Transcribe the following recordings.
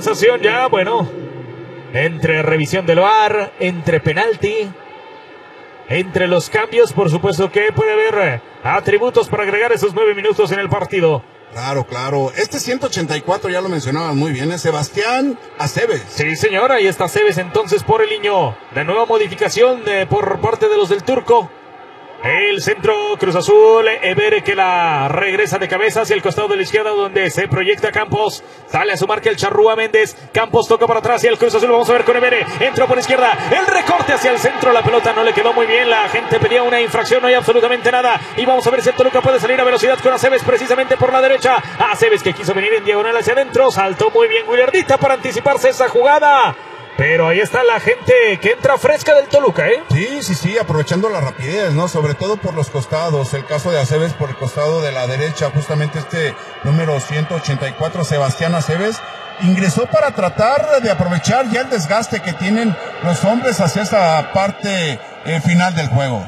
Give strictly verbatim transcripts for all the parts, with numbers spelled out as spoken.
sensación ya, bueno, entre revisión del V A R, entre penalti, entre los cambios, por supuesto que puede haber atributos para agregar esos nueve minutos en el partido. Claro, claro. Este ciento ochenta y cuatro ya lo mencionabas muy bien, es Sebastián Aceves. Sí, señor, ahí está Aceves entonces por el Niño. La nueva modificación de, por parte de los del Turco. El centro, Cruz Azul, Ever que la regresa de cabeza hacia el costado de la izquierda donde se proyecta Campos. Sale a su marca el Charrúa Méndez. Campos toca para atrás y el Cruz Azul, vamos a ver con Ever. Entró por izquierda, el recorte hacia el centro. La pelota no le quedó muy bien, la gente pedía una infracción, no hay absolutamente nada. Y vamos a ver si el Toluca puede salir a velocidad con Aceves precisamente por la derecha. Aceves que quiso venir en diagonal hacia adentro. Saltó muy bien Willardita para anticiparse esa jugada. Pero ahí está la gente que entra fresca del Toluca, ¿eh? Sí, sí, sí, aprovechando la rapidez, ¿no? Sobre todo por los costados. El caso de Aceves por el costado de la derecha, justamente este número ciento ochenta y cuatro, Sebastián Aceves, ingresó para tratar de aprovechar ya el desgaste que tienen los hombres hacia esa parte eh, final del juego.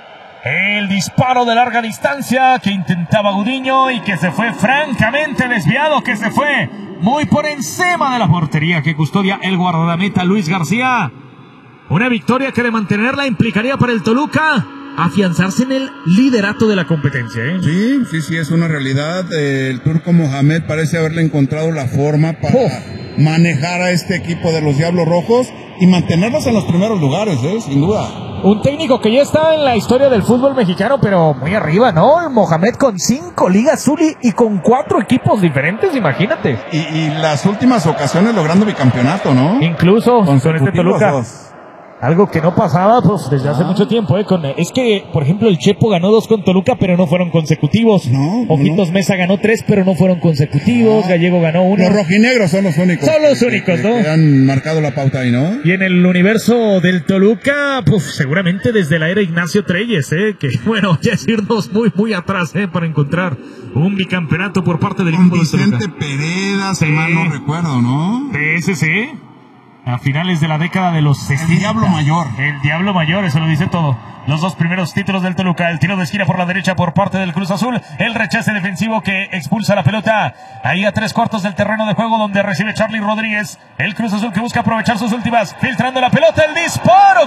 El disparo de larga distancia que intentaba Gudiño y que se fue francamente desviado, que se fue muy por encima de la portería que custodia el guardameta Luis García. Una victoria que de mantenerla implicaría para el Toluca afianzarse en el liderato de la competencia, ¿eh? Sí, sí, sí, es una realidad. Eh, el turco Mohamed parece haberle encontrado la forma para oh. manejar a este equipo de los Diablos Rojos y mantenerlos en los primeros lugares, ¿eh? Sin duda. Un técnico que ya está en la historia del fútbol mexicano, pero muy arriba, ¿no? El Mohamed con cinco ligas Zuli y con cuatro equipos diferentes, imagínate. Y, y las últimas ocasiones logrando bicampeonato, ¿no? Incluso con este Toluca. Dos. Algo que no pasaba pues desde hace ah. mucho tiempo, ¿eh? Con, es que, por ejemplo, el Chepo ganó dos con Toluca, pero no fueron consecutivos. No, Ojitos no. Mesa ganó tres, pero no fueron consecutivos. Ah. Gallego ganó uno. Los rojinegros son los únicos. Son los únicos, que, ¿no? Que han marcado la pauta ahí, ¿no? Y en el universo del Toluca, pues seguramente desde la era Ignacio Treyes, ¿eh? Que, bueno, ya es irnos muy, muy atrás, ¿eh? Para encontrar un bicampeonato por parte del equipo del Toluca. Vicente Pereda, si mal no recuerdo, ¿no? Sí, sí, sí. A finales de la década de los sesenta. El Diablo Mayor. El Diablo Mayor, eso lo dice todo. Los dos primeros títulos del Toluca. El tiro de esquina por la derecha por parte del Cruz Azul. El rechace defensivo que expulsa la pelota. Ahí a tres cuartos del terreno de juego donde recibe Charlie Rodríguez. El Cruz Azul que busca aprovechar sus últimas. Filtrando la pelota. El disparo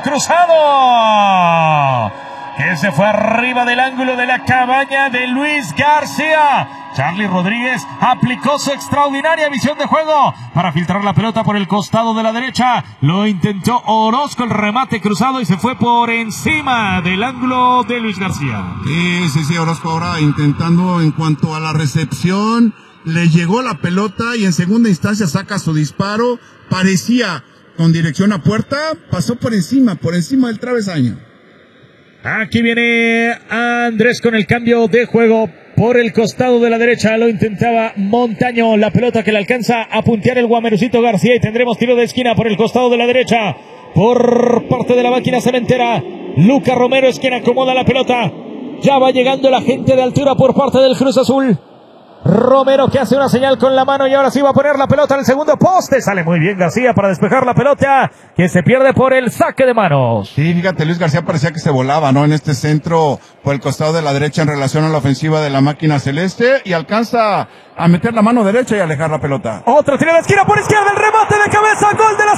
cruzado. Que se fue arriba del ángulo de la cabaña de Luis García. Charlie Rodríguez aplicó su extraordinaria visión de juego para filtrar la pelota por el costado de la derecha. Lo intentó Orozco, el remate cruzado y se fue por encima del ángulo de Luis García. Sí, sí, sí, Orozco ahora intentando en cuanto a la recepción. Le llegó la pelota y en segunda instancia saca su disparo. Parecía con dirección a puerta, pasó por encima, por encima del travesaño. Aquí viene Andrés con el cambio de juego por el costado de la derecha. Lo intentaba Montaño. La pelota que le alcanza a puntear el Guamerucito García. Y tendremos tiro de esquina por el costado de la derecha. Por parte de la máquina cementera. Luca Romero es quien acomoda la pelota. Ya va llegando la gente de altura por parte del Cruz Azul. Romero que hace una señal con la mano y ahora sí va a poner la pelota en el segundo poste. Sale muy bien García para despejar la pelota que se pierde por el saque de manos. Sí, fíjate, Luis García parecía que se volaba, ¿no? En este centro por el costado de la derecha en relación a la ofensiva de la máquina celeste y alcanza a meter la mano derecha y alejar la pelota. Otro tiro de esquina por izquierda, el remate de cabeza, gol del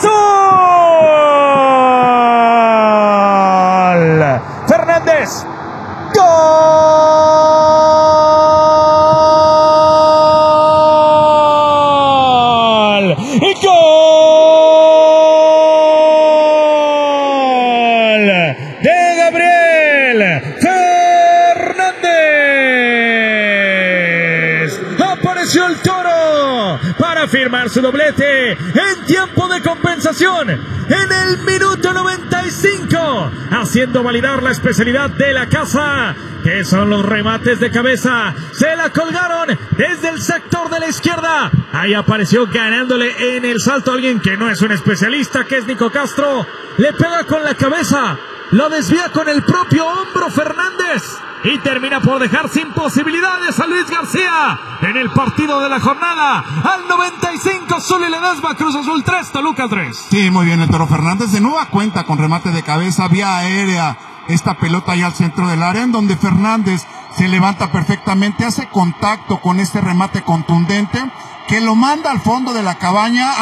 Azul. Fernández. ¡Gol! ¡Y gol! De Gabriel Fernández. Apareció el Toro para firmar su doblete en tiempo de compensación en el minuto noventa y cinco, haciendo validar la especialidad de la casa, que son los remates de cabeza. Se la colgaron desde el sector de la izquierda. Ahí apareció ganándole en el salto a alguien que no es un especialista, que es Nico Castro. Le pega con la cabeza, lo desvía con el propio hombro Fernández y termina por dejar sin posibilidades a Luis García en el partido de la jornada. Al noventa y cinco, Zuli Ledesma, Cruz Azul tres, Toluca tres. Sí, muy bien, el Toro Fernández de nueva cuenta con remate de cabeza, vía aérea. Esta pelota ya al centro del área, en donde Fernández se levanta perfectamente, hace contacto con este remate contundente que lo manda al fondo de la cabaña.